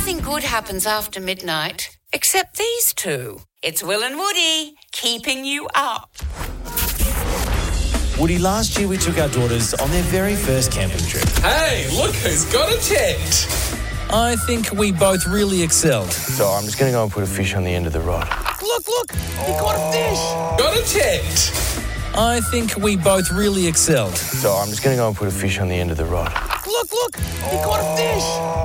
Nothing good happens after midnight, except these two. It's Will and Woody, keeping you up. Woody, last year we took our daughters on their very first camping trip. Hey, look who's got a tent. I think we both really excelled. So I'm just going to go and put a fish on the end of the rod. Look, he caught a fish. Got a tent. I think we both really excelled. So I'm just going to go and put a fish on the end of the rod. Look, he caught a fish.